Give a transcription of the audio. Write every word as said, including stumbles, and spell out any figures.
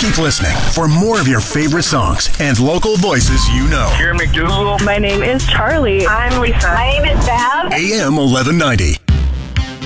Keep listening for more of your favorite songs and local voices you know. Here, McDougal. My name is Charlie. I'm Lisa. My name is Bev. A M eleven ninety.